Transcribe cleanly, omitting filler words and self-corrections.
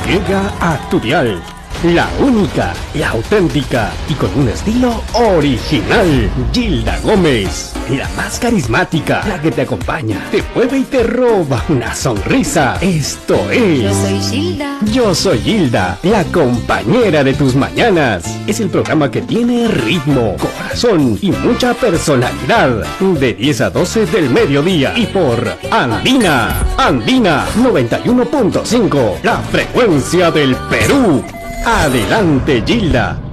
Llega a tu dial, la única, la auténtica y con un estilo original. Gilda Gómez, la más carismática, la que te acompaña, te mueve y te roba una sonrisa. Esto es... Yo soy Gilda. Yo soy Gilda, la compañera de tus mañanas. Es el programa que tiene ritmo, corazón y mucha personalidad. De 10 a 12 del mediodía y por Andina 91.5, la frecuencia del Perú. Adelante, Gilda.